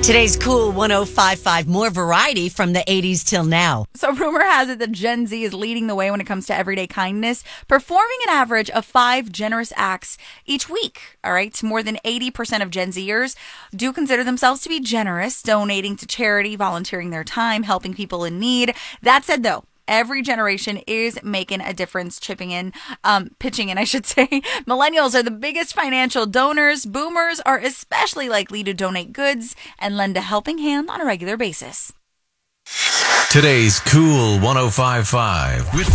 Today's Cool 105.5, more variety from the 80s till now. So rumor has it that Gen Z is leading the way when it comes to everyday kindness, performing an average of 5 generous acts each week. All right. More than 80% of Gen Zers do consider themselves to be generous, donating to charity, volunteering their time, helping people in need. That said, though, every generation is making a difference, pitching in, I should say. Millennials are the biggest financial donors. Boomers are especially likely to donate goods and lend a helping hand on a regular basis. Today's Cool 105.5 with